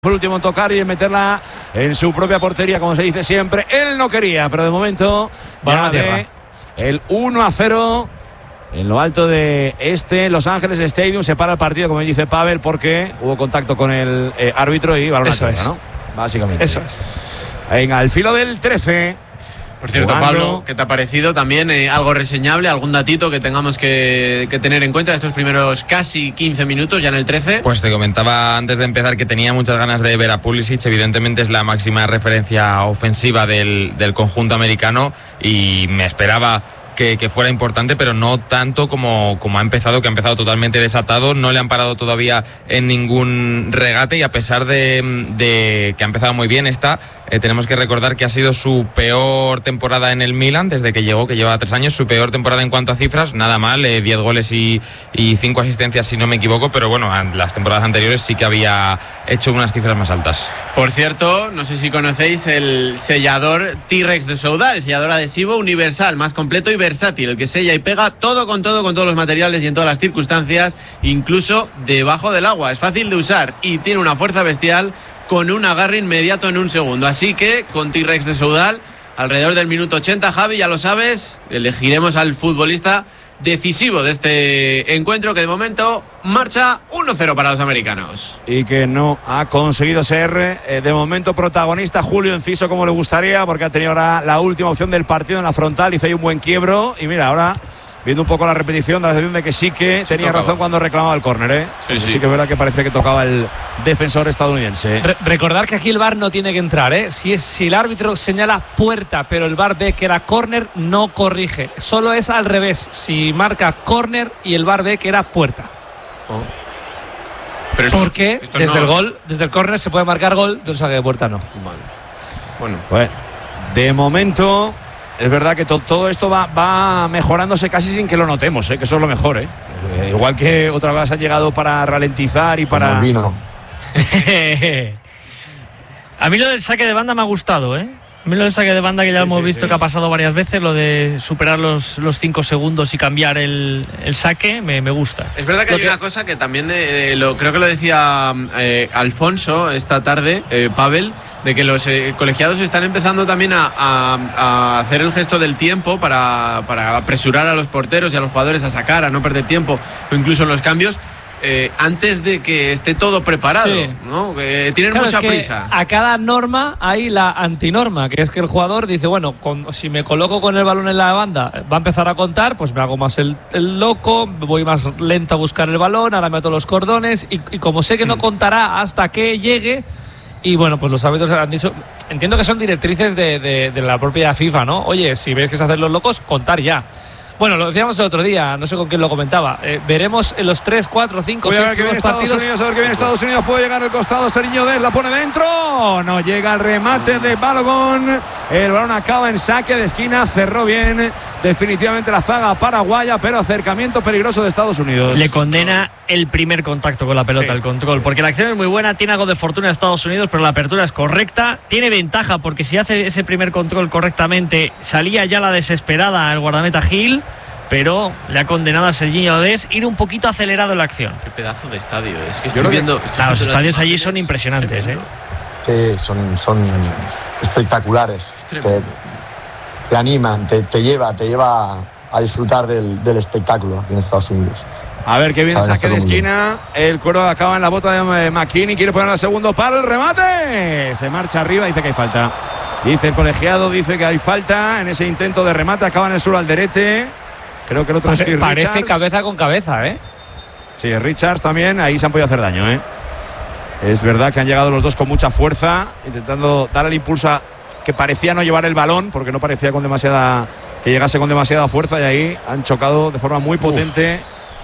Fue el último en tocar y en meterla en su propia portería, como se dice siempre. Él no quería, pero de momento ya ve el 1-0 en lo alto de Los Ángeles Stadium. Se para el partido, como dice Pavel, porque hubo contacto con el árbitro y balón a tierra, ¿no? Básicamente. Eso es. Venga, al filo del 13. Por cierto, jugando. Pablo, ¿qué te ha parecido? También algo reseñable, algún datito que tengamos que tener en cuenta de estos primeros casi 15 minutos, ya en el 13. Pues te comentaba antes de empezar que tenía muchas ganas de ver a Pulisic. Evidentemente es la máxima referencia ofensiva del conjunto americano y me esperaba que fuera importante, pero no tanto como ha empezado, que ha empezado totalmente desatado. No le han parado todavía en ningún regate y a pesar de que ha empezado muy bien tenemos que recordar que ha sido su peor temporada en el Milan desde que llegó, que lleva 3 años, su peor temporada en cuanto a cifras, nada mal, 10 goles y 5 asistencias si no me equivoco, pero bueno, las temporadas anteriores sí que había hecho unas cifras más altas. Por cierto, no sé si conocéis el sellador T-Rex de Soudal, el sellador adhesivo universal, más completo y versátil, el que sella y pega todo con todos los materiales y en todas las circunstancias, incluso debajo del agua. Es fácil de usar y tiene una fuerza bestial con un agarre inmediato en un segundo. Así que con T-Rex de Soudal, alrededor del minuto 80, Javi, ya lo sabes, elegiremos al futbolista decisivo de este encuentro, que de momento marcha 1-0 para los americanos. Y que no ha conseguido ser de momento protagonista Julio Enciso como le gustaría, porque ha tenido ahora la última opción del partido en la frontal, hizo ahí un buen quiebro y mira, ahora viendo un poco la repetición, da la sensación de que sí que tenía tocaba razón cuando reclamaba el córner, Sí. Sí que es verdad que parece que tocaba el defensor estadounidense. Recordar que aquí el VAR no tiene que entrar, Si el árbitro señala puerta, pero el VAR ve que era córner, no corrige. Solo es al revés. Si marca córner y el VAR ve que era puerta. Pero porque desde el gol, desde el córner se puede marcar gol, de un saque de puerta no. Vale. Bueno, de momento es verdad que todo esto va mejorándose casi sin que lo notemos, que eso es lo mejor, igual que otras veces ha llegado para ralentizar y para... Como el vino. A mí lo del saque de banda me ha gustado, A mí lo del saque de banda, que ya hemos visto que ha pasado varias veces, lo de superar los 5 segundos y cambiar el saque, me gusta. Es verdad que hay una cosa que también creo que lo decía Alfonso esta tarde, Pavel, de que los colegiados están empezando también a hacer el gesto del tiempo para apresurar a los porteros y a los jugadores a sacar, a no perder tiempo, o incluso en los cambios, antes de que esté todo preparado, sí, ¿no? Tienen mucha prisa. A cada norma hay la antinorma, que es que el jugador dice, bueno, si me coloco con el balón en la banda, va a empezar a contar, pues me hago más el loco, voy más lento a buscar el balón, ahora meto los cordones y como sé que no contará hasta que llegue. Y bueno, pues los árbitros han dicho, entiendo que son directrices de la propia FIFA, ¿no? Oye, si ves que se hacen los locos, contar ya. Bueno, lo decíamos el otro día, no sé con quién lo comentaba. Veremos en los 3, 4, 5, 6 primeros partidos. A ver que viene Estados Unidos, puede llegar al costado, Seriño Dest la pone dentro. No llega el remate de Balogun. El balón acaba en saque de esquina, cerró bien definitivamente la zaga paraguaya, pero acercamiento peligroso de Estados Unidos. Le condena el primer contacto con la pelota, Sí. el control, porque la acción es muy buena, tiene algo de fortuna de Estados Unidos, pero la apertura es correcta, tiene ventaja porque si hace ese primer control correctamente, salía ya la desesperada el guardameta Gil, pero le ha condenado a Serginho Dest ir un poquito acelerado en la acción. Qué pedazo de estadio, es que creo que Los estadios allí son impresionantes, Sí, son espectaculares. Te animan, te lleva a disfrutar del espectáculo aquí en Estados Unidos. A ver que viene el Saben saque de hacerlo muy esquina. El cuero acaba en la bota de McKinney. Quiere poner al segundo palo. El remate. Se marcha arriba. Dice que hay falta. Dice el colegiado. Dice que hay falta en ese intento de remate. Acaba en el sur Alderete. Creo que el otro es Keith Parece Richards. cabeza con cabeza, Sí, Richards también. Ahí se han podido hacer daño, Es verdad que han llegado los dos con mucha fuerza, intentando dar el impulso que parecía no llevar el balón, porque no parecía que llegase con demasiada fuerza, y ahí han chocado de forma muy potente.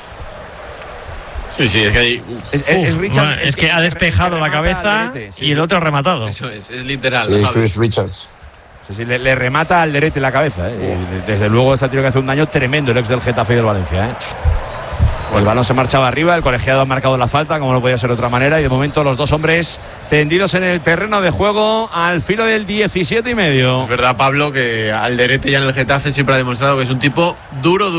Sí, es que hay... Es Richards. Bueno, es que ha despejado la cabeza Alderete, sí, y el otro ha rematado. Eso es literal. Sí, Javi. Chris Richards. Sí, le remata al Alderete en la cabeza. Desde luego ese tiro que hace un daño tremendo el ex del Getafe y del Valencia. El balón se marchaba arriba, el colegiado ha marcado la falta, como no podía ser de otra manera, y de momento los dos hombres tendidos en el terreno de juego al filo del 17,5. Es verdad, Pablo, que Alderete ya en el Getafe siempre ha demostrado que es un tipo duro.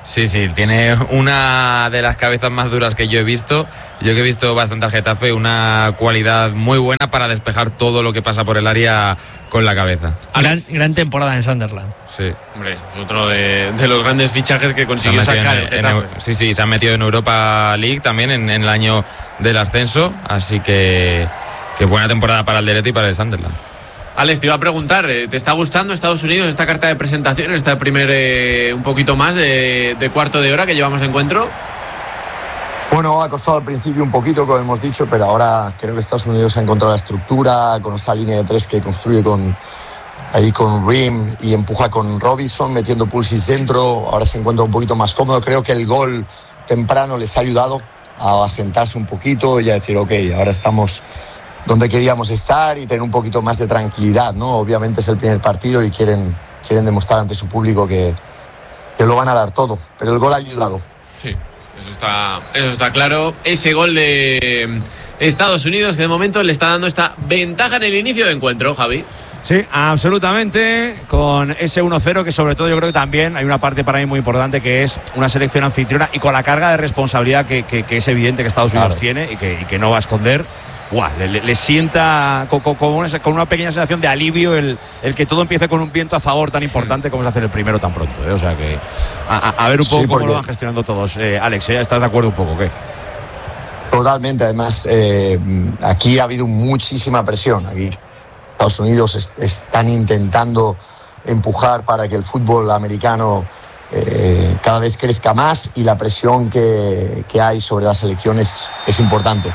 Sí, tiene una de las cabezas más duras que yo he visto. Yo que he visto bastante al Getafe, una cualidad muy buena para despejar todo lo que pasa por el área con la cabeza. Gran temporada en Sunderland. Sí. Hombre, es otro de los grandes fichajes que consiguió sacar. Sí, se ha metido en Europa League también en el año del ascenso, así que buena temporada para el Alderete y para el Sunderland. Alex, te iba a preguntar, ¿te está gustando Estados Unidos esta carta de presentación, esta primer un poquito más de cuarto de hora que llevamos de encuentro? Bueno, ha costado al principio un poquito, como hemos dicho, pero ahora creo que Estados Unidos ha encontrado la estructura con esa línea de tres que construye con Ream y empuja con Robinson, metiendo Pulisic dentro. Ahora se encuentra un poquito más cómodo. Creo que el gol temprano les ha ayudado a asentarse un poquito y a decir, ok, ahora estamos donde queríamos estar y tener un poquito más de tranquilidad, ¿no? Obviamente es el primer partido y quieren demostrar ante su público que lo van a dar todo, pero el gol ha ayudado. Sí, eso está claro. Ese gol de Estados Unidos que de momento le está dando esta ventaja en el inicio de encuentro, Javi. Sí, absolutamente, con ese 1-0 que sobre todo yo creo que también hay una parte para mí muy importante que es una selección anfitriona y con la carga de responsabilidad que es evidente que Estados Unidos tiene y que no va a esconder. Le sienta con una pequeña sensación de alivio el que todo empiece con un viento a favor tan importante como es hacer el primero tan pronto, ¿eh? O sea que a ver un poco cómo lo van gestionando todos. Alex, ¿estás de acuerdo un poco? ¿Qué? Totalmente, además aquí ha habido muchísima presión. Aquí Estados Unidos están intentando empujar para que el fútbol americano cada vez crezca más y la presión que hay sobre las selecciones es importante.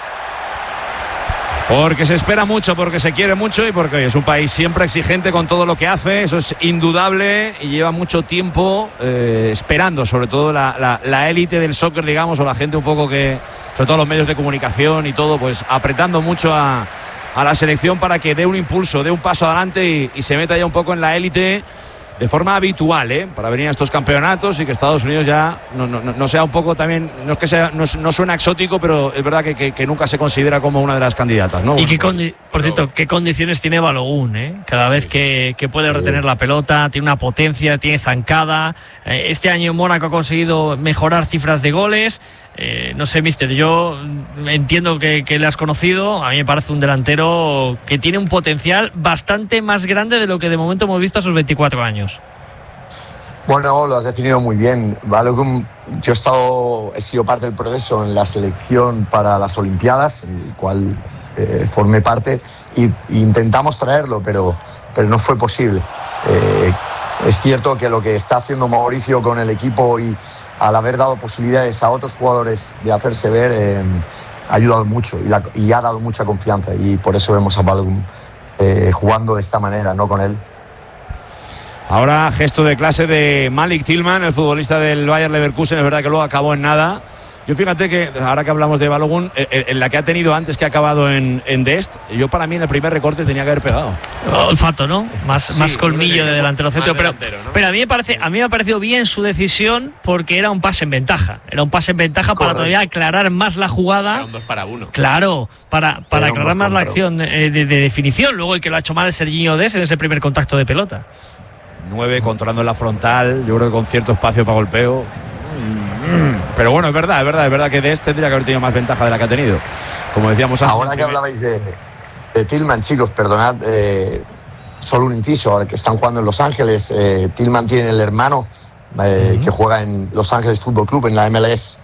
Porque se espera mucho, porque se quiere mucho y porque es un país siempre exigente con todo lo que hace, eso es indudable y lleva mucho tiempo esperando, sobre todo la élite del soccer, digamos, o la gente un poco que, sobre todo los medios de comunicación y todo, pues apretando mucho a la selección para que dé un impulso, dé un paso adelante y se meta ya un poco en la élite de forma habitual, para venir a estos campeonatos y que Estados Unidos ya no sea un poco también, no es que sea, no suena exótico, pero es verdad que nunca se considera como una de las candidatas, ¿no? Y por cierto, qué condiciones tiene Balogun, cada vez que puede retener la pelota, tiene una potencia, tiene zancada. Este año Mónaco ha conseguido mejorar cifras de goles. No sé, mister, yo entiendo que le has conocido. A mí me parece un delantero que tiene un potencial bastante más grande de lo que de momento hemos visto a sus 24 años. Bueno, lo has definido muy bien. Balogun, yo he sido parte del proceso en la selección para las Olimpiadas, en el cual formé parte, y intentamos traerlo, pero no fue posible. Es cierto que lo que está haciendo Mauricio con el equipo y al haber dado posibilidades a otros jugadores de hacerse ver, ha ayudado mucho y ha dado mucha confianza, y por eso vemos a Balogun jugando de esta manera, no con él. Ahora gesto de clase de Malik Tillman, el futbolista del Bayer Leverkusen, es verdad que luego acabó en nada. Yo fíjate que ahora que hablamos de Balogun, en la que ha tenido antes que ha acabado en Dest, yo para mí en el primer recorte tenía que haber pegado. Olfato, ¿no? Más colmillo de delantero centro, ¿no? Pero a mí me ha parecido bien su decisión porque era un pase en ventaja. Era un pase en ventaja para todavía aclarar más la jugada. Era un 2-1. Claro, para aclarar más la acción de definición. Luego el que lo ha hecho mal es Serginho Dest en ese primer contacto de pelota. 9 controlando en la frontal, yo creo que con cierto espacio para golpeo. Pero bueno, es verdad que Dest tendría que haber tenido más ventaja de la que ha tenido, como decíamos antes. Ahora que hablabais de Tillman, chicos, perdonad, solo un inciso, ahora que están jugando en Los Ángeles, Tillman tiene el hermano que juega en Los Ángeles Fútbol Club, en la MLS.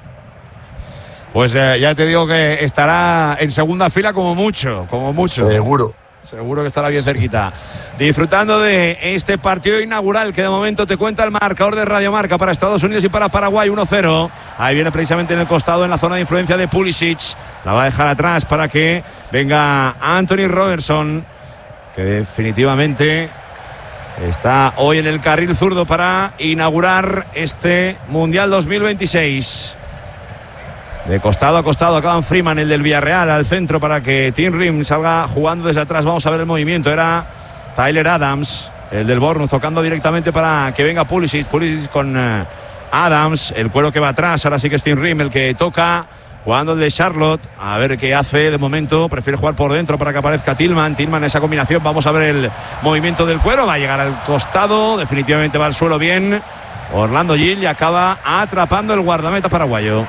Pues ya te digo que estará en segunda fila como mucho. Seguro que estará bien cerquita. Disfrutando de este partido inaugural que de momento te cuenta el marcador de Radio Marca para Estados Unidos y para Paraguay, 1-0. Ahí viene precisamente en el costado, en la zona de influencia de Pulisic. La va a dejar atrás para que venga Anthony Robertson, que definitivamente está hoy en el carril zurdo para inaugurar este Mundial 2026. De costado a costado acaban Freeman, el del Villarreal, al centro para que Tim Rim salga jugando desde atrás. Vamos a ver el movimiento. Era Tyler Adams, el del Bournemouth, tocando directamente para que venga Pulisic con Adams, el cuero que va atrás. Ahora sí que es Tim Rim el que toca, jugando el de Charlotte. A ver qué hace de momento. Prefiere jugar por dentro para que aparezca Tillman. Esa combinación. Vamos a ver el movimiento del cuero. Va a llegar al costado. Definitivamente va al suelo bien. Orlando Gil y acaba atrapando el guardameta paraguayo.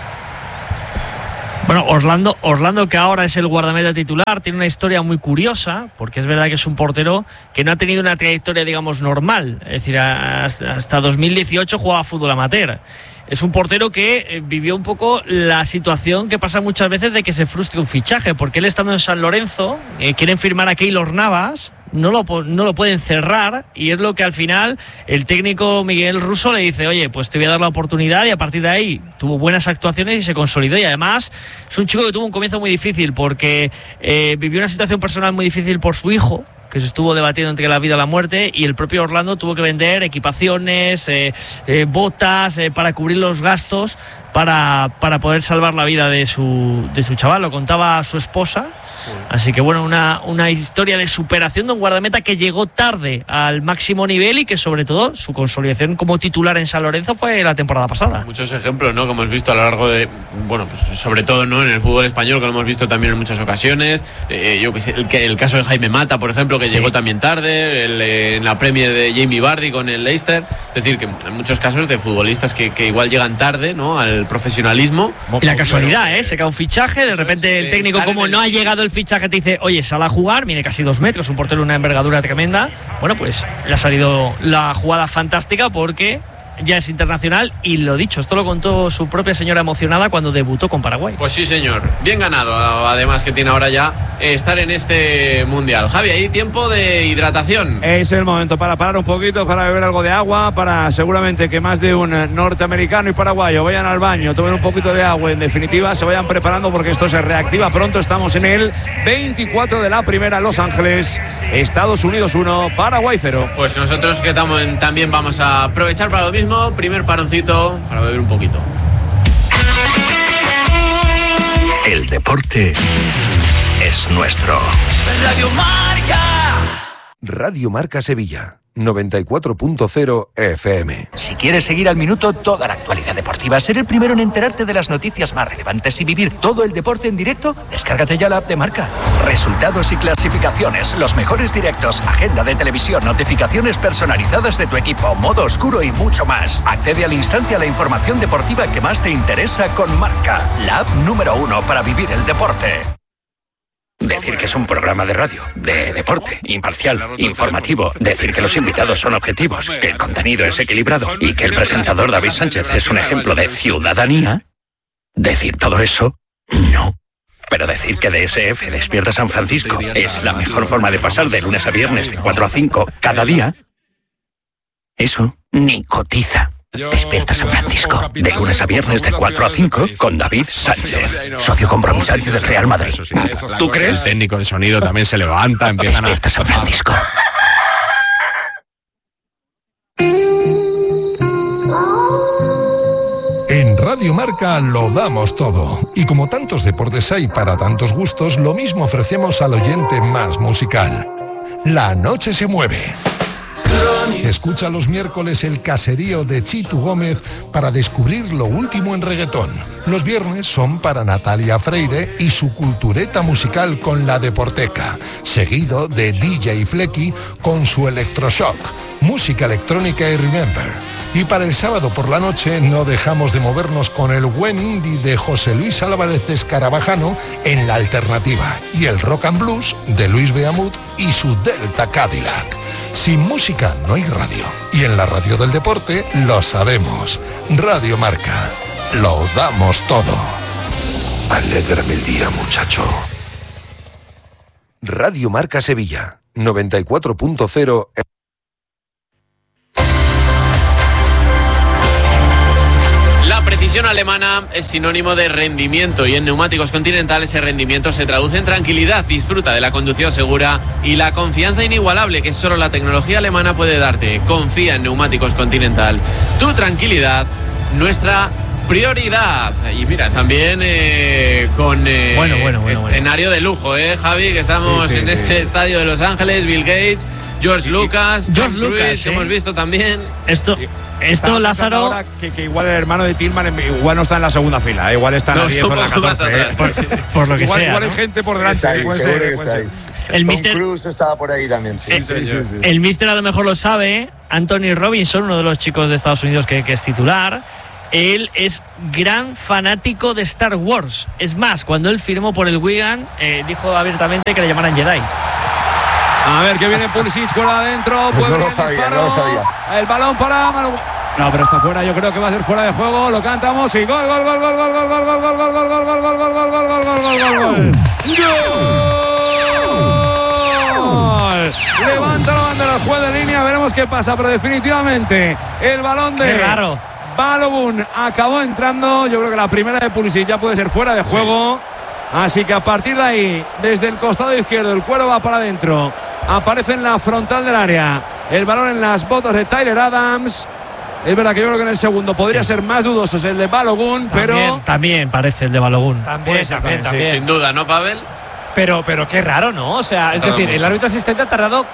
Bueno, Orlando, que ahora es el guardameta titular, tiene una historia muy curiosa, porque es verdad que es un portero que no ha tenido una trayectoria, digamos, normal. Es decir, hasta 2018 jugaba fútbol amateur. Es un portero que vivió un poco la situación que pasa muchas veces de que se frustre un fichaje, porque él, estando en San Lorenzo, quieren firmar a Keylor Navas, no lo pueden cerrar, y es lo que al final el técnico Miguel Russo le dice: oye, pues te voy a dar la oportunidad, y a partir de ahí tuvo buenas actuaciones y se consolidó. Y además es un chico que tuvo un comienzo muy difícil, porque vivió una situación personal muy difícil por su hijo, que se estuvo debatiendo entre la vida y la muerte, y el propio Orlando tuvo que vender equipaciones, botas, para cubrir los gastos, para poder salvar la vida de su chaval. Lo contaba su esposa. Así que bueno, una historia de superación de un guardameta que llegó tarde al máximo nivel, y que sobre todo su consolidación como titular en San Lorenzo fue la temporada pasada. Muchos ejemplos, ¿no?, que hemos visto a lo largo de, bueno, pues sobre todo, ¿no?, en el fútbol español, que lo hemos visto también en muchas ocasiones. Yo que sé, el caso de Jaime Mata, por ejemplo, que llegó también tarde, en la Premier de Jamie Vardy con el Leicester. Es decir, que en muchos casos de futbolistas que igual llegan tarde, ¿no?, al profesionalismo. Y la casualidad, se cae un fichaje, de repente el técnico, como no ha llegado el fichaje, te dice: oye, sal a jugar, mide casi 2 metros, un portero de una envergadura tremenda. Bueno, pues le ha salido la jugada fantástica, porque ya es internacional, y lo dicho, esto lo contó su propia señora emocionada cuando debutó con Paraguay. Pues sí, señor, bien ganado, además, que tiene ahora ya estar en este Mundial. Javi, ¿hay tiempo de hidratación? Es el momento para parar un poquito, para beber algo de agua, para seguramente que más de un norteamericano y paraguayo vayan al baño, tomen un poquito de agua, en definitiva se vayan preparando, porque esto se reactiva pronto. Estamos en el 24 de la primera. Los Ángeles, Estados Unidos 1, Paraguay 0. Pues nosotros que también vamos a aprovechar para lo mismo. Primer paroncito para beber un poquito. El deporte es nuestro. Radio Marca. Radio Marca Sevilla, 94.0 FM. Si quieres seguir al minuto toda la actualidad deportiva, ser el primero en enterarte de las noticias más relevantes y vivir todo el deporte en directo, descárgate ya la app de Marca. Resultados y clasificaciones, los mejores directos, agenda de televisión, notificaciones personalizadas de tu equipo, modo oscuro y mucho más. Accede al instante a la información deportiva que más te interesa con Marca, la app número 1 para vivir el deporte. Decir que es un programa de radio, de deporte, imparcial, informativo. Decir que los invitados son objetivos, que el contenido es equilibrado y que el presentador David Sánchez es un ejemplo de ciudadanía. Decir todo eso, no. Pero decir que DSF Despierta San Francisco es la mejor forma de pasar de lunes a viernes de 4 a 5 cada día, eso ni cotiza. Despierta San Francisco, de lunes a viernes de 4 a 5 con David Sánchez, socio compromisario del Real Madrid. ¿Tú crees? El técnico de sonido también se levanta, empiezan Despierta San Francisco. En Radio Marca lo damos todo. Y como tantos deportes hay para tantos gustos, lo mismo ofrecemos al oyente más musical. La noche se mueve. Escucha los miércoles el caserío de Chitu Gómez para descubrir lo último en reggaetón. Los viernes son para Natalia Freire y su cultureta musical con La Deporteca, seguido de DJ Flecky con su electroshock, música electrónica y Remember. Y para el sábado por la noche no dejamos de movernos con el buen indie de José Luis Álvarez Escarabajano en La Alternativa, y el rock and blues de Luis Beamut y su Delta Cadillac. Sin música no hay radio, y en la radio del deporte lo sabemos. Radio Marca, lo damos todo. Alégrame el día, muchacho. Radio Marca Sevilla, 94.0. La precisión alemana es sinónimo de rendimiento, y en Neumáticos Continental ese rendimiento se traduce en tranquilidad. Disfruta de la conducción segura y la confianza inigualable que solo la tecnología alemana puede darte. Confía en Neumáticos Continental. Tu tranquilidad, nuestra prioridad. Y mira, también con escenario de lujo, Javi, que estamos en este estadio de Los Ángeles. Bill Gates, George Lucas, que hemos visto también. Esto, Lázaro, ahora que igual el hermano de Tillman igual no está en la segunda fila, igual está en la 10 o en la 14. Por lo que sea. Igual hay gente por delante. El Mister Cruz estaba por ahí también. El Mister a lo mejor lo sabe, Anthony Robinson, uno de los chicos de Estados Unidos que es titular, él es gran fanático de Star Wars. Es más, cuando él firmó por el Wigan, dijo abiertamente que le llamaran Jedi. A ver, que viene Pulisic por adentro. Pues no lo sabía. El balón para Manu. No, pero está fuera, yo creo que va a ser fuera de juego. Lo cantamos y gol. Levanta la bandera, juez de línea, veremos qué pasa, pero definitivamente el balón de Balogun acabó entrando. Yo creo que la primera de Pulisic ya puede ser fuera de juego. Así que a partir de ahí, desde el costado izquierdo, el cuero va para adentro. Aparece en la frontal del área. El balón en las botas de Tyler Adams. Es verdad que yo creo que en el segundo podría ser más dudoso el de Balogun, pero también parece el de Balogun. También. Sin duda, ¿no, Pavel? Pero qué raro, ¿no? O sea, es decir, el árbitro asistente ha tardado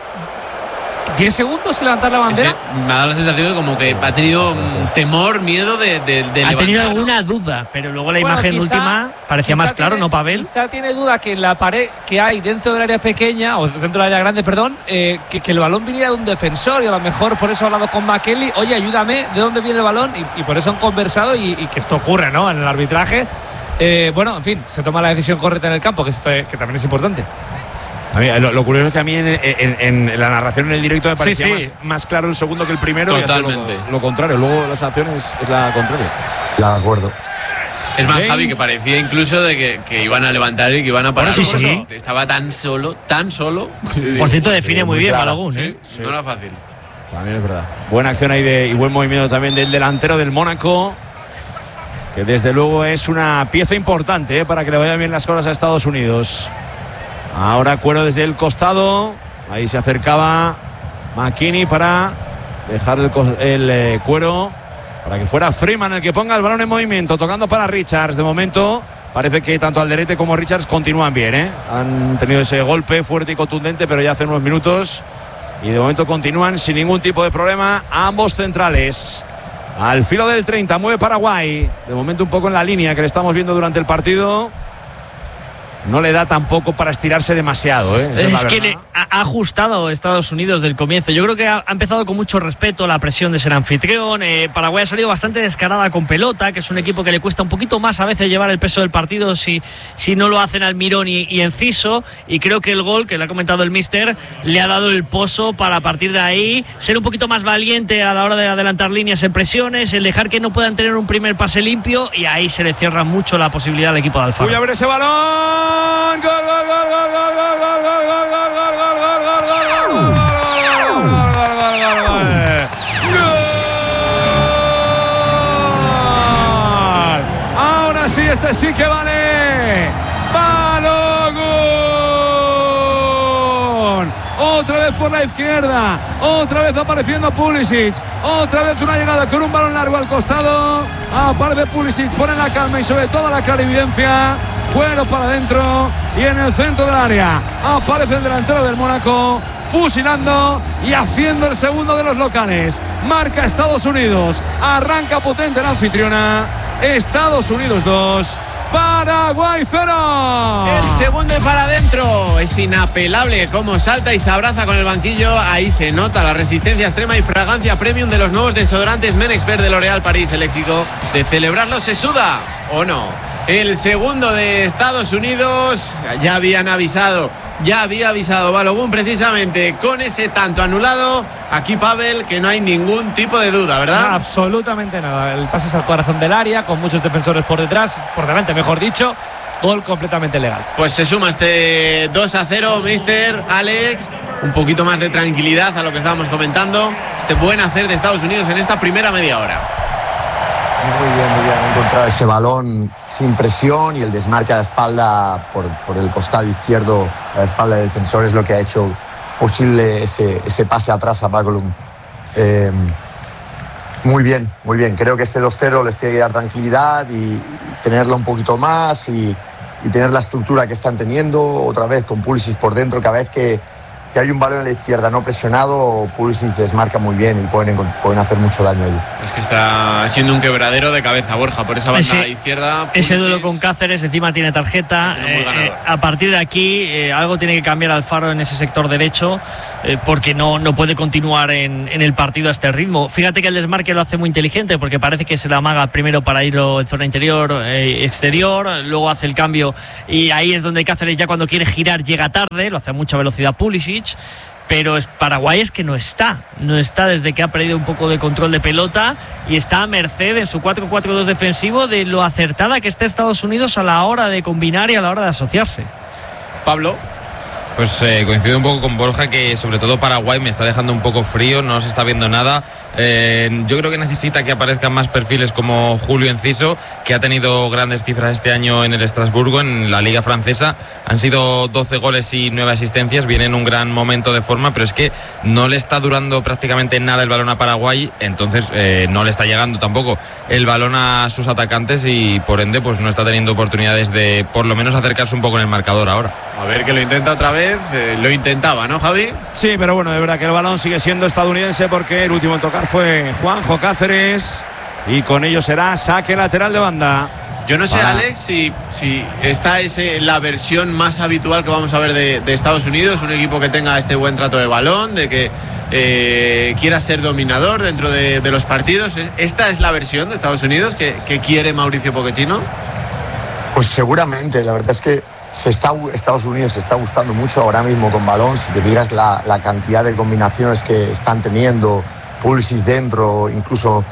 10 segundos en levantar la bandera. Me ha dado la sensación de como que ha tenido temor, miedo de ha tenido alguna duda, pero luego la imagen última parecía más claro, ¿no, Pavel? Quizá tiene duda que en la pared que hay dentro del área pequeña, o dentro del área grande, perdón, que el balón viniera de un defensor, y a lo mejor por eso ha hablado con McKenlie, oye, ayúdame, ¿de dónde viene el balón? Y por eso han conversado y que esto ocurre, ¿no? En el arbitraje. Bueno, en fin, se toma la decisión correcta en el campo, que también es importante. A mí, lo curioso es que a mí en la narración en el directo me parecía más claro el segundo que el primero. Totalmente. Y lo contrario, luego la sanción es la contraria. De acuerdo. Es más, Javi, que parecía incluso de que iban a levantar y que iban a parar. Sí. Estaba tan solo. Por cierto, define muy bien Balogun. No era fácil. También es verdad. Buena acción ahí y buen movimiento también del delantero del Mónaco, que desde luego es una pieza importante para que le vayan bien las cosas a Estados Unidos. Ahora Cuero desde el costado. Ahí se acercaba McKennie para dejar el Cuero para que fuera Freeman el que ponga el balón en movimiento, tocando para Richards. De momento parece que tanto Alderete como Richards continúan bien, Han tenido ese golpe fuerte y contundente, pero ya hace unos minutos, y de momento continúan sin ningún tipo de problema ambos centrales. Al filo del 30 mueve Paraguay, de momento un poco en la línea que le estamos viendo durante el partido. No le da tampoco para estirarse demasiado, Es que le ha ajustado Estados Unidos del comienzo. Yo creo que ha empezado con mucho respeto, la presión de ser anfitrión. Paraguay ha salido bastante descarada con pelota, que es un equipo que le cuesta un poquito más a veces llevar el peso del partido si no lo hacen Almirón y Enciso. Y creo que el gol, que le ha comentado el míster, le ha dado el pozo para a partir de ahí ser un poquito más valiente a la hora de adelantar líneas en presiones, el dejar que no puedan tener un primer pase limpio, y ahí se le cierra mucho la posibilidad al equipo de Alfaro. Voy a ver ese balón. Gol, gol, gol, gol, gol, gol, gol, gol, gol, gol, gol, gol, gol. Ahora sí, este sí que vale. Balogun. Otra vez por la izquierda. Otra vez apareciendo Pulisic. Otra vez una llegada con un balón largo al costado. Aparece Pulisic, pone la calma y sobre todo la clarividencia. Cuero para adentro y en el centro del área aparece el delantero del Mónaco, fusilando y haciendo el segundo de los locales. Marca Estados Unidos, arranca potente la anfitriona. Estados Unidos 2, Paraguay 0. El segundo y para adentro. Es inapelable cómo salta y se abraza con el banquillo. Ahí se nota la resistencia extrema y fragancia premium de los nuevos desodorantes Men Expert de L'Oréal París. El éxito de celebrarlo se suda, ¿o no? El segundo de Estados Unidos. Ya había avisado Balogun precisamente con ese tanto anulado. Aquí, Pavel, que no hay ningún tipo de duda, ¿verdad? No, absolutamente nada. El pase es al corazón del área, con muchos defensores por detrás, por delante, mejor dicho. Gol completamente legal. Pues se suma este 2-0, mister Alex. Un poquito más de tranquilidad a lo que estábamos comentando. Este buen hacer de Estados Unidos en esta primera media hora. Muy bien, encontrar ese balón sin presión, y el desmarque a la espalda por el costado izquierdo, a la espalda del defensor, es lo que ha hecho posible ese pase atrás a Balogun. Muy bien. Creo que este 2-0 les tiene que dar tranquilidad y tenerlo un poquito más y tener la estructura que están teniendo otra vez con Pulisic por dentro. Cada vez que que hay un balón a la izquierda no presionado, Pulisic desmarca muy bien y pueden hacer mucho daño ahí. Es que está siendo un quebradero de cabeza, Borja, por esa banda a la izquierda. Pulisic, ese duelo con Cáceres, encima tiene tarjeta. A partir de aquí, algo tiene que cambiar Alfaro en ese sector derecho, porque no puede continuar en el partido a este ritmo. Fíjate que el desmarque lo hace muy inteligente, porque parece que se la amaga primero para ir en zona interior, exterior, luego hace el cambio y ahí es donde Cáceres, ya cuando quiere girar, llega tarde, lo hace a mucha velocidad Pulisic. Pero Paraguay es que no está desde que ha perdido un poco de control de pelota y está a merced en su 4-4-2 defensivo de lo acertada que está Estados Unidos a la hora de combinar y a la hora de asociarse. Pablo. Pues coincido un poco con Borja, que sobre todo Paraguay me está dejando un poco frío, no se está viendo nada. Yo creo que necesita que aparezcan más perfiles como Julio Enciso, que ha tenido grandes cifras este año en el Estrasburgo, en la Liga Francesa. Han sido 12 goles y 9 asistencias, viene en un gran momento de forma, pero es que no le está durando prácticamente nada el balón a Paraguay, entonces no le está llegando tampoco el balón a sus atacantes y por ende pues no está teniendo oportunidades de por lo menos acercarse un poco en el marcador ahora. A ver que lo intenta otra vez, lo intentaba, ¿no, Javi? Sí, pero bueno, de verdad que el balón sigue siendo estadounidense porque el último en tocar fue Juanjo Cáceres y con ello será saque lateral de banda. Yo no sé, Alex, si esta es la versión más habitual que vamos a ver de Estados Unidos, un equipo que tenga este buen trato de balón, de que quiera ser dominador dentro de los partidos. ¿Esta es la versión de Estados Unidos que quiere Mauricio Pochettino? Pues seguramente, la verdad es que Estados Unidos se está gustando mucho ahora mismo con balón. Si te miras la cantidad de combinaciones que están teniendo, Pulisic dentro, incluso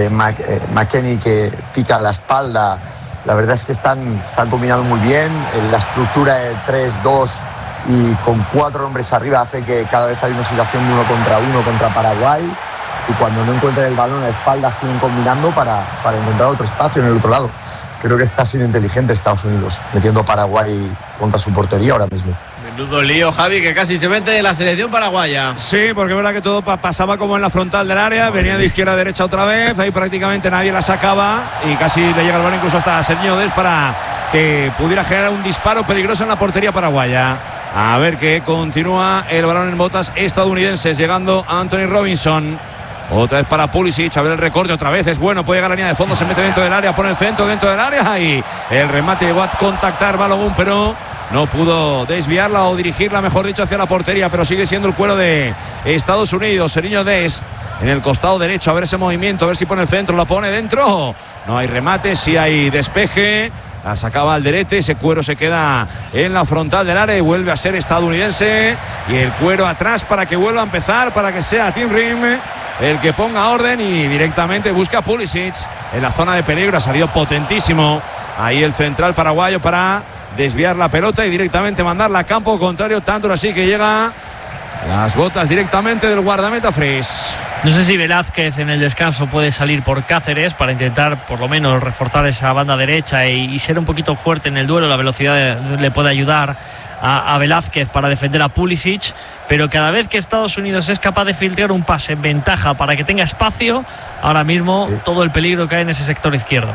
McKennie que pica la espalda, la verdad es que están combinando muy bien. La estructura de 3-2 y con 4 hombres arriba hace que cada vez hay una situación de 1 contra Paraguay, y cuando no encuentran el balón a la espalda siguen combinando para encontrar otro espacio en el otro lado. Creo que está siendo inteligente Estados Unidos, metiendo a Paraguay contra su portería ahora mismo. Menudo lío, Javi, que casi se mete la selección paraguaya. Sí, porque es verdad que todo pasaba como en la frontal del área, venía de izquierda a derecha otra vez, ahí prácticamente nadie la sacaba y casi le llega el balón incluso hasta Sergio Dest para que pudiera generar un disparo peligroso en la portería paraguaya. A ver que continúa el balón en botas estadounidenses, llegando a Anthony Robinson. Otra vez para Pulisic, a ver el recorte otra vez, es bueno, puede llegar a la línea de fondo, se mete dentro del área, pone el centro dentro del área y el remate llegó a contactar Balogun, pero no pudo desviarla o dirigirla, mejor dicho, hacia la portería, pero sigue siendo el cuero de Estados Unidos. Sergio Dest en el costado derecho, a ver ese movimiento, a ver si pone el centro, lo pone dentro, no hay remate, sí hay despeje, la sacaba Alderete, ese cuero se queda en la frontal del área y vuelve a ser estadounidense, y el cuero atrás para que vuelva a empezar, para que sea Tim Rim el que ponga orden y directamente busca a Pulisic en la zona de peligro. Ha salido potentísimo ahí el central paraguayo para desviar la pelota y directamente mandarla a campo contrario, tanto así que llega las botas directamente del guardameta Fries. No sé si Velázquez en el descanso puede salir por Cáceres para intentar por lo menos reforzar esa banda derecha y ser un poquito fuerte en el duelo. La velocidad le puede ayudar a Velázquez para defender a Pulisic, pero cada vez que Estados Unidos es capaz de filtrar un pase en ventaja para que tenga espacio, ahora mismo todo el peligro cae en ese sector izquierdo.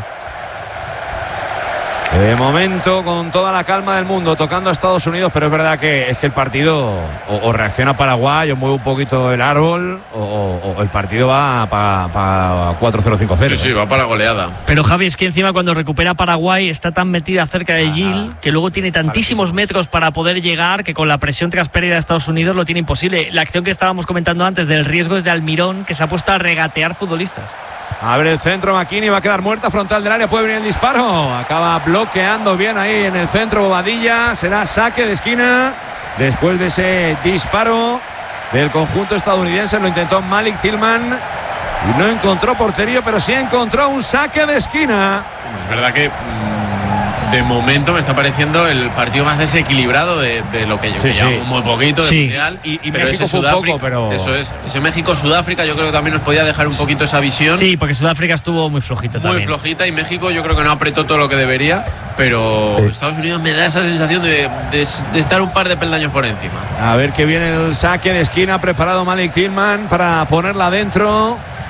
De momento, con toda la calma del mundo, tocando a Estados Unidos, pero es verdad que es que el partido o reacciona Paraguay, o mueve un poquito el árbol, o el partido va para 4-0-5-0. Sí, va para goleada. Pero Javi, es que encima cuando recupera Paraguay está tan metida cerca de Gil que luego tiene tantísimos metros para poder llegar que con la presión tras pérdida de Estados Unidos lo tiene imposible. La acción que estábamos comentando antes del riesgo es de Almirón, que se ha puesto a regatear futbolistas. Abre el centro McKennie, va a quedar muerta, frontal del área, puede venir el disparo, acaba bloqueando bien ahí en el centro Bobadilla, será saque de esquina después de ese disparo del conjunto estadounidense. Lo intentó Malik Tillman y no encontró portería, pero sí encontró un saque de esquina. Es verdad que de momento me está pareciendo el partido más desequilibrado de lo que yo llevo muy poquito de mundial. Y México fue un poco, pero eso es, ese México-Sudáfrica yo creo que también nos podía dejar un poquito esa visión. Sí, porque Sudáfrica estuvo muy flojita también. Muy flojita, y México yo creo que no apretó todo lo que debería, pero Estados Unidos me da esa sensación de estar un par de peldaños por encima. A ver que viene el saque de esquina, preparado Malik Tillman para ponerla adentro.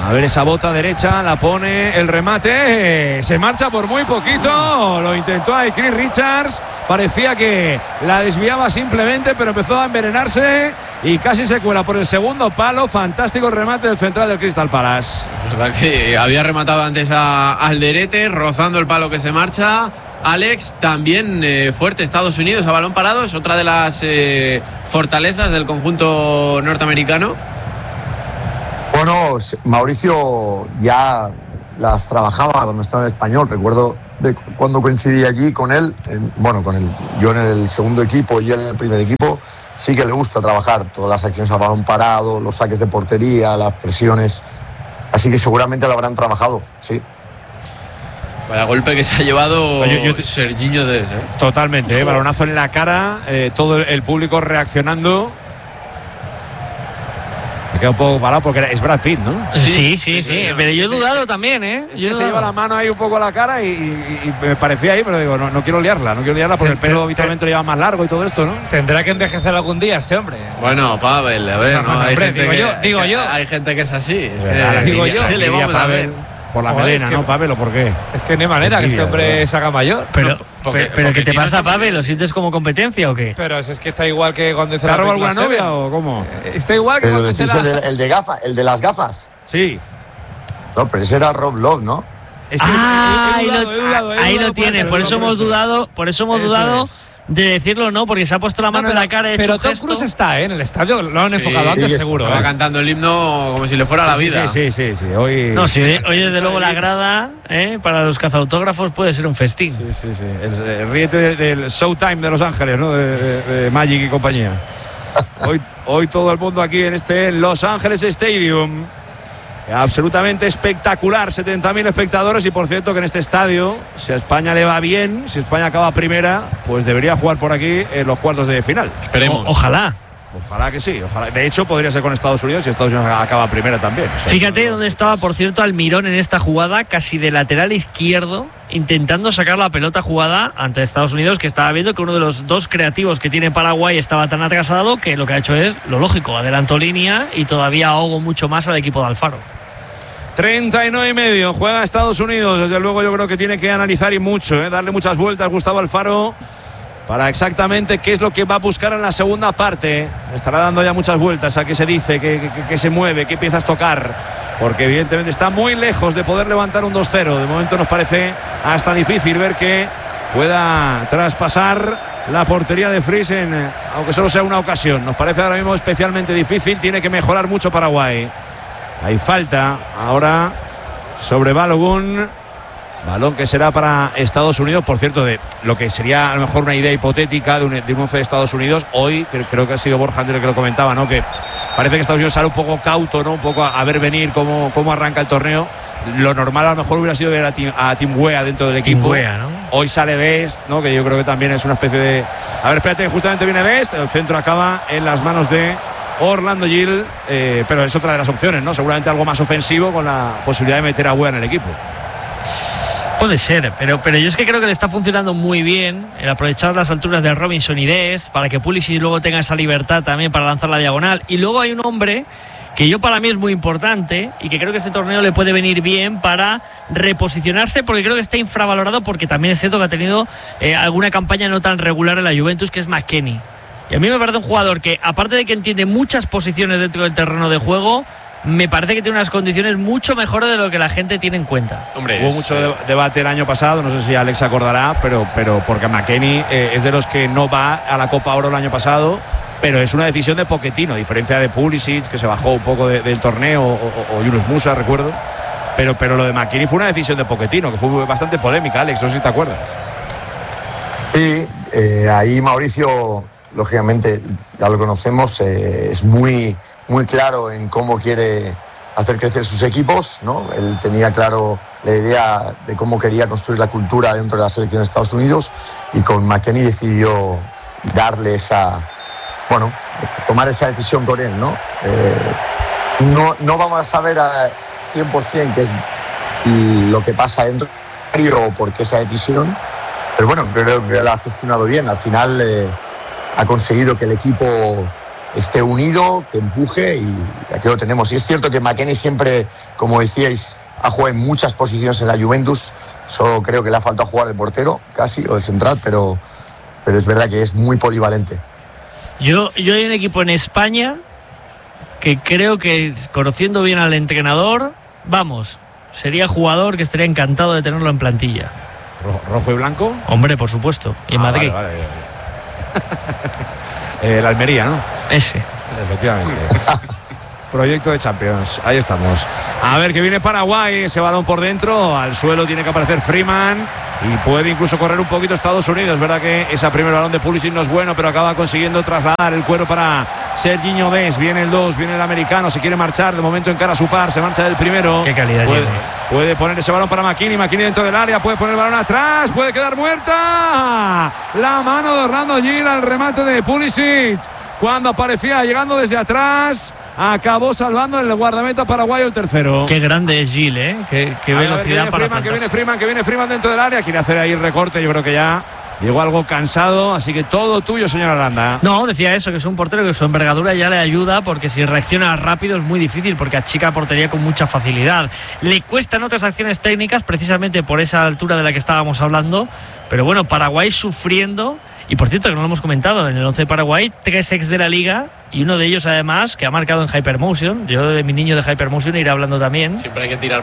A ver esa bota derecha, la pone, el remate, se marcha por muy poquito, lo intentó ahí Chris Richards, parecía que la desviaba simplemente, pero empezó a envenenarse y casi se cuela por el segundo palo. Fantástico el remate del central del Crystal Palace. Es verdad que había rematado antes a Alderete, rozando el palo que se marcha. Alex, también fuerte Estados Unidos a balón parado, es otra de las fortalezas del conjunto norteamericano. Bueno, Mauricio ya las trabajaba cuando estaba en Español. Recuerdo de cuando coincidí allí con él, yo en el segundo equipo y él en el primer equipo. Sí que le gusta trabajar todas las acciones a balón parado, los saques de portería, las presiones. Así que seguramente lo habrán trabajado, sí. Vaya golpe que se ha llevado Serginho Dest, ¿eh? Totalmente, balonazo en la cara, todo el público reaccionando. Me queda un poco parado porque es Brad Pitt, ¿no? Sí. Pero yo he dudado también, ¿eh? Es que se lleva la mano ahí un poco a la cara y me parecía ahí, pero digo, no quiero liarla porque el pelo habitualmente lo lleva más largo y todo esto, ¿no? Tendrá que envejecer algún día este hombre. Bueno, Pavel, a ver, ¿no? Hay gente que es así. Digo yo. ¿Qué le vamos a ver? Por la melena, ¿no, Pavel? ¿O por qué? Es que no hay manera que este hombre se haga mayor. Pero ¿qué te pasa, Pavel? ¿Lo sientes como competencia o qué? Pero es que está igual que cuando hizo ¿te ha robado alguna novia o cómo? Está igual que pero cuando decís el de gafas, el de las gafas. Sí. No, pero ese era Rob Love, ¿no? Es que he dudado, ahí lo tiene. Por eso hemos dudado de decirlo, no, porque se ha puesto la mano en la cara. Pero Tom Cruise está en el estadio, lo han enfocado antes, seguro. Estaba cantando el himno como si le fuera la vida. Sí. Hoy desde luego la grada, para los cazautógrafos puede ser un festín. Sí. El ríete del Showtime de Los Ángeles, ¿no? De Magic y compañía. Hoy todo el mundo aquí en este Los Ángeles Stadium. Absolutamente espectacular, 70.000 espectadores. Y por cierto que en este estadio, si a España le va bien, si España acaba primera, pues debería jugar por aquí en los cuartos de final. Esperemos. Ojalá que sí, ojalá. De hecho podría ser con Estados Unidos si Estados Unidos acaba primera también. O sea, fíjate dónde estaba, por cierto, Almirón en esta jugada, casi de lateral izquierdo, intentando sacar la pelota jugada ante Estados Unidos, que estaba viendo que uno de los dos creativos que tiene Paraguay estaba tan atrasado que lo que ha hecho es lo lógico, adelantó línea y todavía ahogo mucho más al equipo de Alfaro. 39,5 juega Estados Unidos. Desde luego yo creo que tiene que analizar y mucho, darle muchas vueltas Gustavo Alfaro para exactamente qué es lo que va a buscar en la segunda parte. Estará dando ya muchas vueltas a qué se dice, qué se mueve, qué piezas tocar, porque evidentemente está muy lejos de poder levantar un 2-0. De momento nos parece hasta difícil ver que pueda traspasar la portería de Friesen, aunque solo sea una ocasión. Nos parece ahora mismo especialmente difícil. Tiene que mejorar mucho Paraguay. Hay falta ahora sobre Balogun. Balón que será para Estados Unidos, por cierto, de lo que sería a lo mejor una idea hipotética de un 11 de Estados Unidos. Hoy creo que ha sido Borja Andrés el que lo comentaba, ¿no? Que parece que Estados Unidos sale un poco cauto, ¿no? Un poco a ver venir cómo arranca el torneo. Lo normal a lo mejor hubiera sido ver a Tim Weah dentro del equipo. Weah, ¿no? Hoy sale Best, ¿no? Que yo creo que también es una especie de... A ver, espérate, justamente viene Best. El centro acaba en las manos de Orlando Gil, pero es otra de las opciones, ¿no? Seguramente algo más ofensivo con la posibilidad de meter a Weah en el equipo. Puede ser, pero yo es que creo que le está funcionando muy bien el aprovechar las alturas de Robinson y Dest para que Pulisic luego tenga esa libertad también para lanzar la diagonal. Y luego hay un hombre que yo para mí es muy importante y que creo que este torneo le puede venir bien para reposicionarse, porque creo que está infravalorado, porque también es cierto que ha tenido alguna campaña no tan regular en la Juventus, que es McKennie. Y a mí me parece un jugador que, aparte de que entiende muchas posiciones dentro del terreno de juego, me parece que tiene unas condiciones mucho mejores de lo que la gente tiene en cuenta. Hombre, hubo mucho debate el año pasado, no sé si Alex se acordará, pero porque McKennie es de los que no va a la Copa Oro el año pasado, pero es una decisión de Pochettino, a diferencia de Pulisic, que se bajó un poco del torneo, o Yunus Musa, recuerdo. Pero lo de McKennie fue una decisión de Pochettino, que fue bastante polémica, Alex, no sé si te acuerdas. Sí, ahí Mauricio, lógicamente, ya lo conocemos, es muy claro en cómo quiere hacer crecer sus equipos, ¿no? Él tenía claro la idea de cómo quería construir la cultura dentro de la selección de Estados Unidos, y con McKennie decidió darle tomar esa decisión con él, ¿no? No vamos a saber a 100% qué es lo que pasa dentro o por qué esa decisión, pero bueno, creo que la ha gestionado bien. Al final ha conseguido que el equipo esté unido, que empuje, y aquí lo tenemos. Y es cierto que McKennie siempre, como decíais, ha jugado en muchas posiciones en la Juventus. Solo creo que le ha faltado jugar de portero, casi, o de central, pero es verdad que es muy polivalente. Yo hay un equipo en España que creo que, conociendo bien al entrenador, sería jugador que estaría encantado de tenerlo en plantilla. ¿Rojo y blanco? Hombre, por supuesto. Y en Madrid. Vale. El Almería, ¿no? Ese. Efectivamente. Proyecto de Champions. Ahí estamos. A ver, que viene Paraguay. Ese balón por dentro. Al suelo tiene que aparecer Freeman. Y puede incluso correr un poquito Estados Unidos. Verdad que ese primer balón de Pulisic no es bueno, pero acaba consiguiendo trasladar el cuero para Serginho Dest. Viene el 2, viene el americano. Se quiere marchar. De momento encara a su par. Se marcha del primero. Qué calidad puede poner ese balón para McKennie. McKennie dentro del área. Puede poner el balón atrás. Puede quedar muerta. La mano de Orlando Gil al remate de Pulisic. Cuando aparecía llegando desde atrás, acabó salvando el guardameta paraguayo el tercero. Qué grande es Gil, ¿eh? Qué velocidad para que viene Freeman dentro del área. Quiere hacer ahí el recorte. Yo creo que ya llegó algo cansado. Así que todo tuyo, señor Aranda. No, decía eso, que es un portero que su envergadura ya le ayuda, porque si reacciona rápido es muy difícil, porque achica portería con mucha facilidad. Le cuestan otras acciones técnicas, precisamente por esa altura de la que estábamos hablando. Pero bueno, Paraguay sufriendo. Y por cierto, que no lo hemos comentado, en el 11 de Paraguay, 3 ex de la Liga, y uno de ellos además que ha marcado en Hypermotion. Yo de mi niño de Hypermotion iré hablando también. Siempre hay que tirar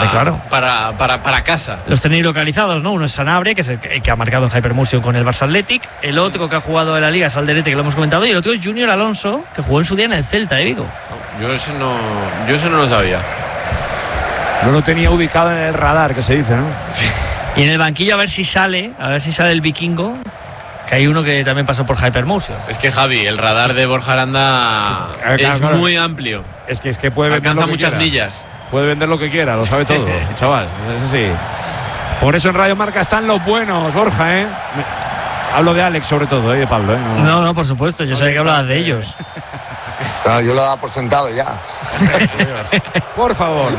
para casa. Los tenéis localizados, ¿no? Uno es Sanabria, que es el que ha marcado en Hypermotion con el Barça Athletic. El otro que ha jugado en la Liga es Alderete, que lo hemos comentado. Y el otro es Junior Alonso, que jugó en su día en el Celta de Vigo. Yo ese no lo sabía. No lo tenía ubicado en el radar, que se dice, ¿no? Sí. Y en el banquillo a ver si sale el vikingo. Que hay uno que también pasó por Hypermotion. Es que Javi, el radar de Borja Aranda es muy amplio. Es que puede vender alcanza muchas millas. Puede vender lo que quiera, lo sabe todo, chaval. Es así. Por eso en Radio Marca están los buenos, Borja, ¿eh? Hablo de Alex sobre todo, de Pablo, ¿eh? No, por supuesto, yo sabía que hablabas de ellos. No, yo lo daba por sentado ya. Por favor.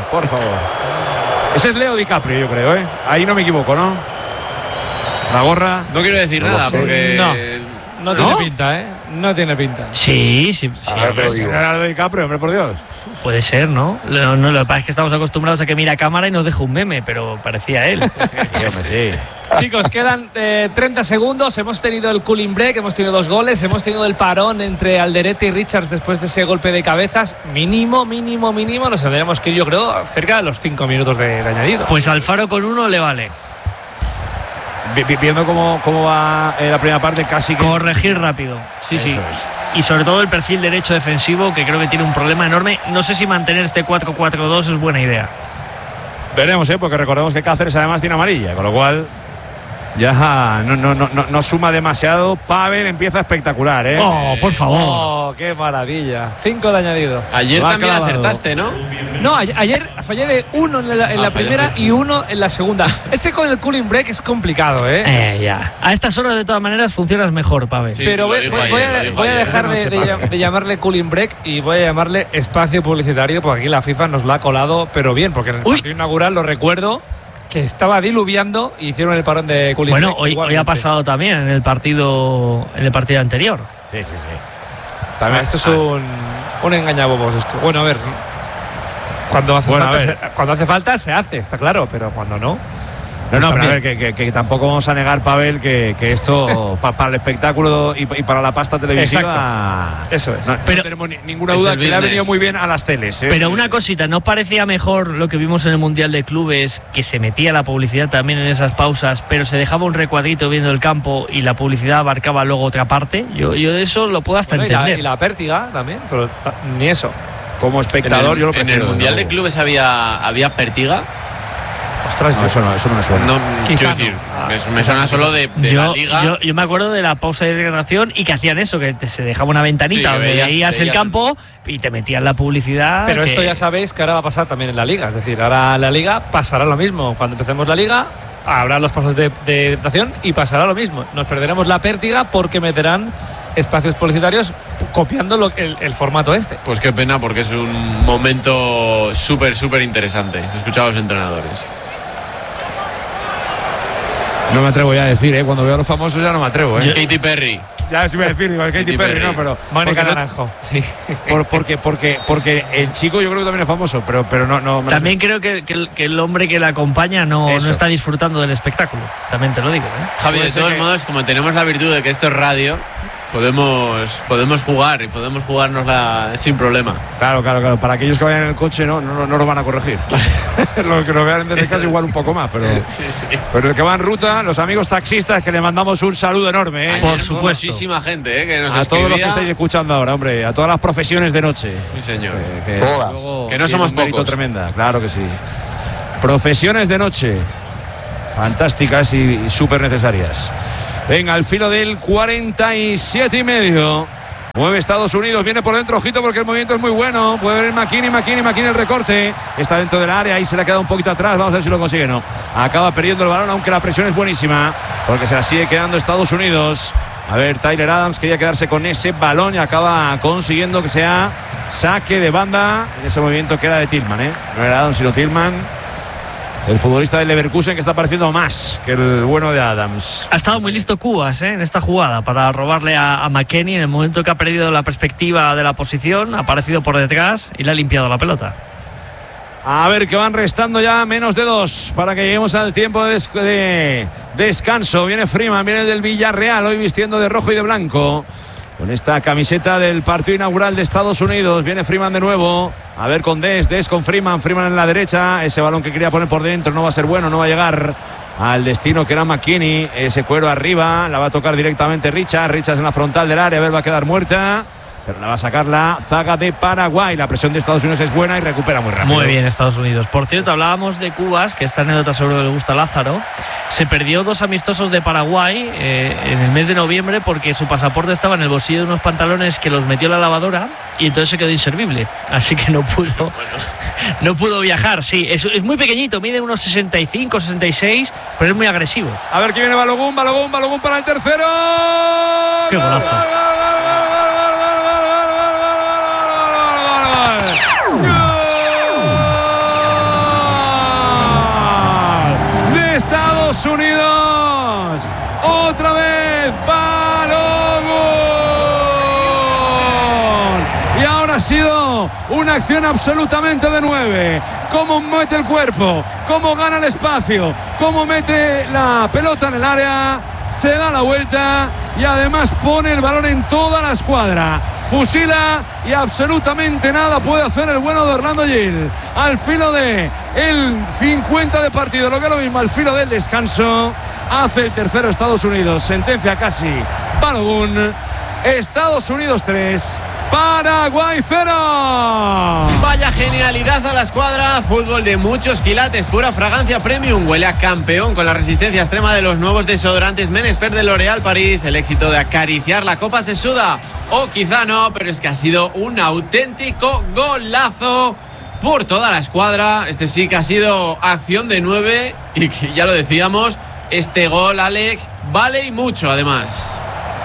Ese es Leo DiCaprio, yo creo, ¿eh? Ahí no me equivoco, ¿no? La gorra. No quiero decir nada porque. No tiene pinta, ¿eh? No tiene pinta. Sí. Pero si no era Leo DiCaprio, hombre, por Dios. Puede ser, ¿no? No, lo que pasa es que estamos acostumbrados a que mira a cámara y nos deja un meme, pero parecía él. Sí. Chicos, quedan 30 segundos. Hemos tenido el cooling break, hemos tenido 2 goles, hemos tenido el parón entre Alderete y Richards después de ese golpe de cabezas. Mínimo, nos tendremos que ir, yo creo, cerca de los 5 minutos de añadido. Pues Alfaro con 1 le vale. Viendo cómo va la primera parte, casi que... Corregir rápido, sí. Es. Y sobre todo el perfil derecho defensivo, que creo que tiene un problema enorme. No sé si mantener este 4-4-2 es buena idea. Veremos, porque recordemos que Cáceres además tiene amarilla, con lo cual ya no suma demasiado. Pavel empieza espectacular, ¿eh? Oh, por favor. Oh, qué maravilla. 5 de añadido. Ayer también acertaste, ¿no? No, ayer fallé de 1 en la primera y 1 en la segunda. Ese con el cooling break es complicado, ¿eh? Ya. A estas horas, de todas maneras, funcionas mejor, Pavel. Sí, pero voy a dejar de llamarle cooling break y voy a llamarle espacio publicitario, porque aquí la FIFA nos lo ha colado, pero bien, porque en el partido inaugural, lo recuerdo, que estaba diluviando y hicieron el parón de cooling break. Bueno, hoy ha pasado también en el partido anterior. Sí. También esto es un engañabobos esto. Bueno, a ver. Cuando hace falta se hace, está claro, pero cuando no. No, pero a ver, que tampoco vamos a negar, Pavel, que esto para el espectáculo y para la pasta televisiva. Exacto. Eso es. No tenemos ninguna duda que le ha venido muy bien a las teles, ¿eh? Pero una cosita, ¿no parecía mejor lo que vimos en el Mundial de Clubes, que se metía la publicidad también en esas pausas, pero se dejaba un recuadrito viendo el campo y la publicidad abarcaba luego otra parte? Yo de eso lo puedo hasta entender. Y la pértiga también, pero ni eso. Como espectador, yo lo prefiero. ¿En el Mundial de Clubes había pértiga? Ostras, eso no me suena. No, quiero decir, me suena solo de la Liga. Yo me acuerdo de la pausa de degradación y que hacían eso, que se dejaba una ventanita donde veías el campo y te metían la publicidad. Pero esto ya sabéis que ahora va a pasar también en la Liga. Es decir, ahora en la Liga pasará lo mismo. Cuando empecemos la Liga, habrá los pasos de adaptación y pasará lo mismo. Nos perderemos la pértiga porque meterán espacios publicitarios copiando el formato este. Pues qué pena, porque es un momento súper interesante. He escuchado a los entrenadores. No me atrevo ya a decir, cuando veo a los famosos ya no me atrevo, Katy Perry. Ya se iba a decir, digo, Katy Perry, no, pero. Mónica Naranjo. Sí. Porque el chico yo creo que también es famoso, pero no. También creo que el hombre que la acompaña no está disfrutando del espectáculo. También te lo digo, ¿eh? Javi, de todos modos, como tenemos la virtud de que esto es radio, podemos jugar y podemos jugárnosla sin problema. Claro. Para aquellos que vayan en el coche no lo van a corregir. Los que lo vean desde casa igual un poco más, pero. Sí. Pero el que va en ruta, los amigos taxistas, que le mandamos un saludo enorme, ¿eh? Por supuesto. Muchísima gente, que nos a escribía. todos los que estáis escuchando ahora, hombre, a todas las profesiones de noche. Sí, señor. Todas. Que no somos un mérito pocos. Tremenda, claro que sí. Profesiones de noche. Fantásticas y súper necesarias. Venga, al filo del 47,5. Mueve Estados Unidos, viene por dentro, ojito, porque el movimiento es muy bueno. Puede ver McKinney el recorte. Está dentro del área, ahí se le ha quedado un poquito atrás. Vamos a ver si lo consigue, no. Acaba perdiendo el balón, aunque la presión es buenísima, porque se la sigue quedando Estados Unidos. A ver, Tyler Adams quería quedarse con ese balón y acaba consiguiendo que sea saque de banda. En ese movimiento queda de Tillman, no era Adams sino Tillman, el futbolista del Leverkusen, que está pareciendo más que el bueno de Adams. Ha estado muy listo Cubas en esta jugada para robarle a McKennie en el momento que ha perdido la perspectiva de la posición, ha aparecido por detrás y le ha limpiado la pelota. A ver, que van restando ya menos de 2 para que lleguemos al tiempo de descanso. Viene Freeman, viene el del Villarreal, hoy vistiendo de rojo y de blanco, con esta camiseta del partido inaugural de Estados Unidos. Viene Freeman de nuevo. A ver con Des con Freeman en la derecha. Ese balón que quería poner por dentro no va a ser bueno, no va a llegar al destino que era McKinney. Ese cuero arriba, la va a tocar directamente Richards en la frontal del área. A ver, va a quedar muerta, pero la va a sacar la zaga de Paraguay. La presión de Estados Unidos es buena y recupera muy rápido. Muy bien Estados Unidos. Por cierto, hablábamos de Cubas, que esta anécdota seguro que le gusta a Lázaro. Se perdió 2 amistosos de Paraguay en el mes de noviembre porque su pasaporte estaba en el bolsillo de unos pantalones que los metió en la lavadora y entonces se quedó inservible. Así que no pudo viajar. Sí, es muy pequeñito, mide unos 65, 66, pero es muy agresivo. A ver, que viene Balogun para el tercero. ¡Qué golazo! Unidos, otra vez Balogun, y ahora ha sido una acción absolutamente de 9. Cómo mete el cuerpo, cómo gana el espacio, cómo mete la pelota en el área, se da la vuelta y además pone el balón en toda la escuadra. Fusila y absolutamente nada puede hacer el bueno de Orlando Gil. Al filo de el 50 de partido, lo que es lo mismo, al filo del descanso, hace el tercero Estados Unidos. Sentencia casi Balogun. Estados Unidos 3, Paraguay 0. Vaya genialidad a la escuadra. Fútbol de muchos quilates, pura fragancia premium. Huele a campeón con la resistencia extrema de los nuevos desodorantes Men-Expert de L'Oréal París. El éxito de acariciar la copa se suda. O quizá no, pero es que ha sido un auténtico golazo por toda la escuadra. Este sí que ha sido acción de 9 y que ya lo decíamos, este gol, Alex, vale y mucho además.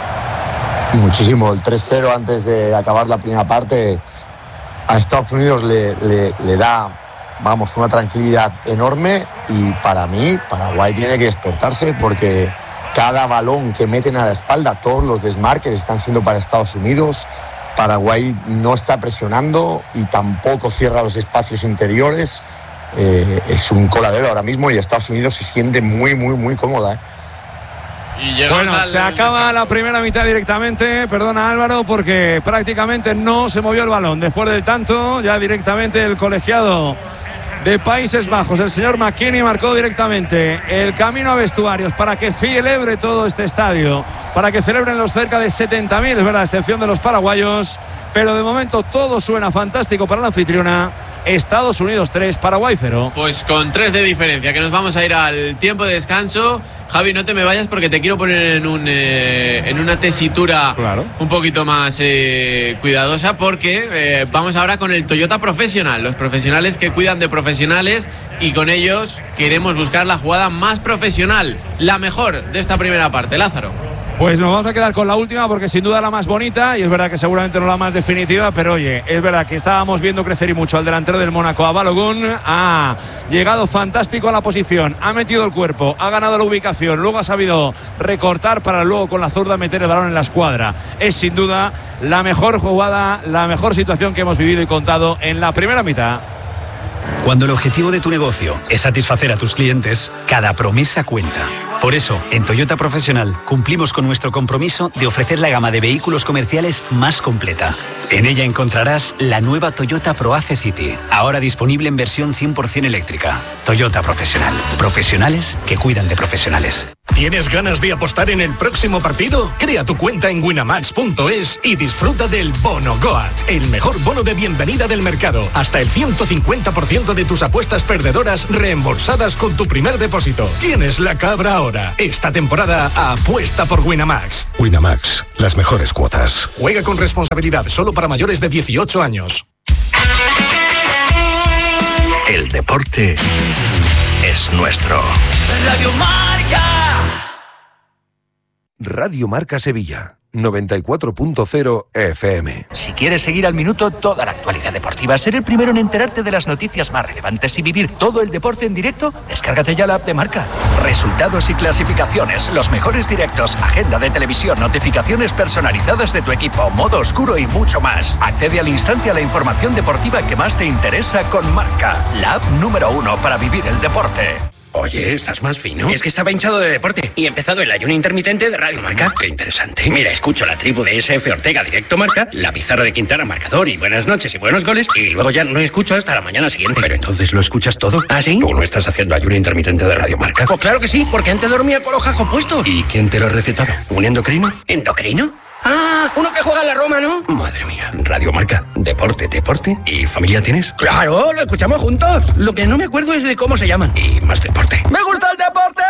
Muchísimo. El 3-0 antes de acabar la primera parte a Estados Unidos le da, vamos, una tranquilidad enorme, y para mí Paraguay tiene que despertarse porque cada balón que meten a la espalda, todos los desmarques están siendo para Estados Unidos. Paraguay no está presionando y tampoco cierra los espacios interiores. Es un coladero ahora mismo y Estados Unidos se siente muy, muy, muy cómoda. Bueno, se acaba la primera mitad directamente. Perdona, Álvaro, porque prácticamente no se movió el balón. Después del tanto, ya directamente el colegiado de Países Bajos, el señor McKinney, marcó directamente el camino a vestuarios para que celebre todo este estadio, para que celebren los cerca de 70.000, es verdad, a excepción de los paraguayos, pero de momento todo suena fantástico para la anfitriona. Estados Unidos 3, Paraguay 0. Pues con 3 de diferencia, que nos vamos a ir al tiempo de descanso. Javi, no te me vayas porque te quiero poner en una tesitura un poquito más cuidadosa, porque vamos ahora con el Toyota Profesional, los profesionales que cuidan de profesionales, y con ellos queremos buscar la jugada más profesional, la mejor de esta primera parte. Lázaro. Pues nos vamos a quedar con la última porque sin duda la más bonita y es verdad que seguramente no la más definitiva, pero oye, es verdad que estábamos viendo crecer y mucho al delantero del Mónaco, a Balogun. Ha llegado fantástico a la posición, ha metido el cuerpo, ha ganado la ubicación, luego ha sabido recortar para luego con la zurda meter el balón en la escuadra. Es sin duda la mejor jugada, la mejor situación que hemos vivido y contado en la primera mitad. Cuando el objetivo de tu negocio es satisfacer a tus clientes, cada promesa cuenta. Por eso, en Toyota Profesional cumplimos con nuestro compromiso de ofrecer la gama de vehículos comerciales más completa. En ella encontrarás la nueva Toyota ProAce City, ahora disponible en versión 100% eléctrica. Toyota Profesional. Profesionales que cuidan de profesionales. ¿Tienes ganas de apostar en el próximo partido? Crea tu cuenta en winamax.es y disfruta del Bono Goat, el mejor bono de bienvenida del mercado. Hasta el 150% de tus apuestas perdedoras reembolsadas con tu primer depósito. Tienes la cabra ahora. Esta temporada apuesta por Winamax. Winamax, las mejores cuotas. Juega con responsabilidad, solo para mayores de 18 años. El deporte es nuestro. Radio Marca. Radio Marca Sevilla, 94.0 FM. Si quieres seguir al minuto toda la actualidad deportiva, ser el primero en enterarte de las noticias más relevantes y vivir todo el deporte en directo, descárgate ya la app de Marca. Resultados y clasificaciones, los mejores directos, agenda de televisión, notificaciones personalizadas de tu equipo, modo oscuro y mucho más. Accede al instante a la información deportiva que más te interesa con Marca, la app número 1 para vivir el deporte. Oye, ¿estás más fino? Es que estaba hinchado de deporte y he empezado el ayuno intermitente de Radio Marca. Qué interesante. Mira, escucho la tribu de SF Ortega Directo Marca, la pizarra de Quintana Marcador y buenas noches y buenos goles, y luego ya no escucho hasta la mañana siguiente. Pero entonces lo escuchas todo. ¿Ah, sí? ¿Tú no estás haciendo ayuno intermitente de Radio Marca? Pues claro que sí, porque antes dormía con los jajos puestos. ¿Y quién te lo ha recetado? ¿Un endocrino? ¿Endocrino? Ah, uno que juega en la Roma, ¿no? Madre mía. Radio Marca. Deporte. ¿Y familia tienes? Claro, lo escuchamos juntos. Lo que no me acuerdo es de cómo se llaman. Y más deporte. ¡Me gusta el deporte!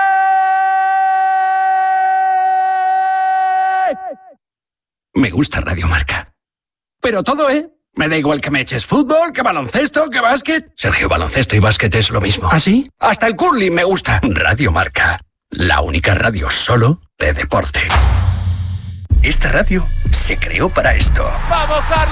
Me gusta Radio Marca. Pero todo, ¿eh? Me da igual que me eches fútbol, que baloncesto, que básquet. Sergio, baloncesto y básquet es lo mismo. ¿Ah, sí? Hasta el curling me gusta. Radio Marca. La única radio solo de deporte. Esta radio se creó para esto. ¡Vamos, Carlos!